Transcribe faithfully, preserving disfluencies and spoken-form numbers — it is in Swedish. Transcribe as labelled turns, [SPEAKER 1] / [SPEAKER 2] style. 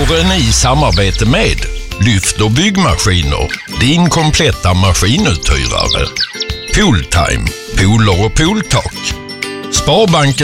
[SPEAKER 1] Våren i samarbete med Lyft och byggmaskiner, din kompletta maskinuthyrare. Pooltime, pooler och pooltak. Sparbanken